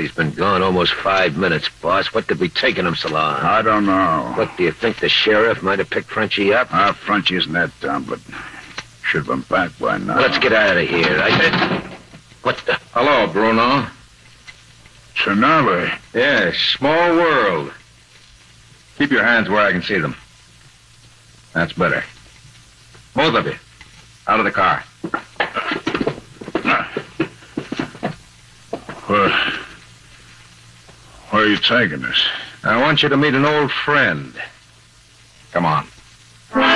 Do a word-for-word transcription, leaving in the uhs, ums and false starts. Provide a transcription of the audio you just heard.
he's been gone almost five minutes, boss. What could be taking him so long? I don't know. What, do you think the sheriff might have picked Frenchie up? Ah, Frenchie isn't that dumb, but should have been back by now. Let's get out of here. I... What the... Hello, Bruno. Sonali. Yes, small world. Keep your hands where I can see them. That's better. Both of you. Out of the car. Where, where are you taking us? I want you to meet an old friend. Come on.